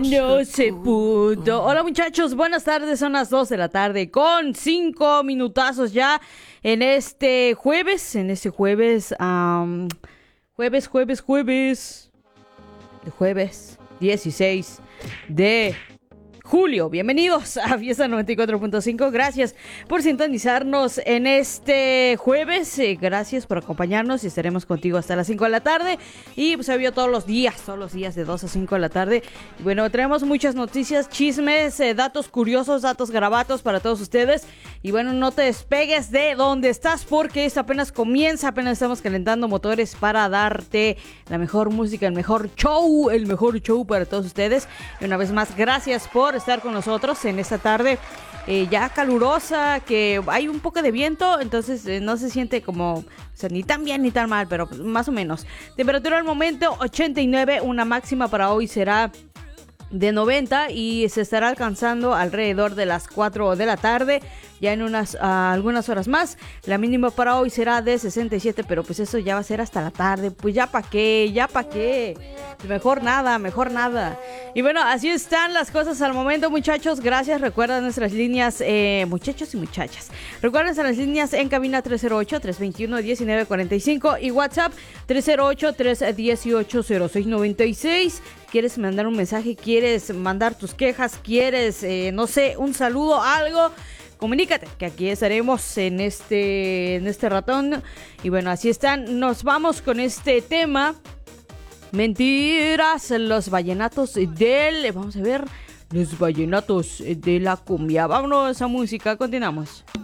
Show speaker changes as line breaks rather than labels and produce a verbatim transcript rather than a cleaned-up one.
No se pudo. Hola muchachos, buenas tardes, son las dos de la tarde con cinco minutazos ya en este jueves, en este jueves, um, jueves, jueves, jueves, de jueves dieciséis de julio. Bienvenidos a Fiesta noventa y cuatro punto cinco. Gracias por sintonizarnos en este jueves. Eh, gracias por acompañarnos y estaremos contigo hasta las cinco de la tarde. Y pues se vio todos los días, todos los días de dos a cinco de la tarde. Y bueno, traemos muchas noticias, chismes, eh, datos curiosos, datos garabatos para todos ustedes. Y bueno, no te despegues de donde estás porque esto apenas comienza, apenas estamos calentando motores para darte la mejor música, el mejor show, el mejor show para todos ustedes. Y una vez más, gracias por estar con nosotros en esta tarde eh, ya calurosa, que hay un poco de viento, entonces eh, no se siente como, o sea, ni tan bien ni tan mal, pero pues, más o menos. Temperatura al momento ochenta y nueve, una máxima para hoy será de noventa y se estará alcanzando alrededor de las cuatro de la tarde, ya en unas uh, algunas horas más. La mínima para hoy será de sesenta y siete, pero pues eso ya va a ser hasta la tarde, pues ya pa' qué, ya pa' qué, mejor nada, mejor nada. Y bueno, así están las cosas al momento, muchachos. Gracias, recuerda nuestras líneas, eh, muchachos y muchachas, recuerden nuestras líneas en cabina tres cero ocho, tres dos uno, uno nueve cuatro cinco y WhatsApp tres cero ocho, tres uno ocho, cero seis nueve seis. ¿Quieres mandar un mensaje? ¿Quieres mandar tus quejas? ¿Quieres, eh, no sé, un saludo, algo? Comunícate, que aquí estaremos en este, en este ratón. Y bueno, así están. Nos vamos con este tema. Mentiras, los vallenatos del... Vamos a ver, los vallenatos de la cumbia. Vámonos a música, continuamos.